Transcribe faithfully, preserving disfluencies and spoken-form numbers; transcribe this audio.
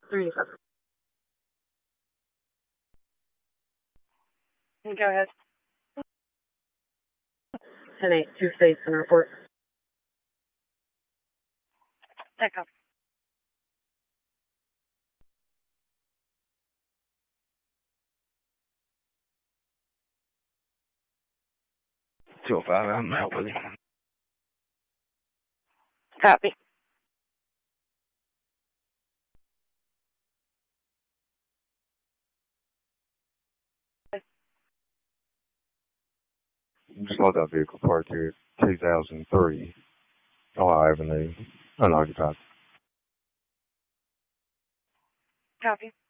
three seven. Go ahead. ten eight, two states in report. Echo. two oh five, I'm out with you. Copy. Just load that vehicle parked here at two thousand three Ohio Avenue, unoccupied. Copy.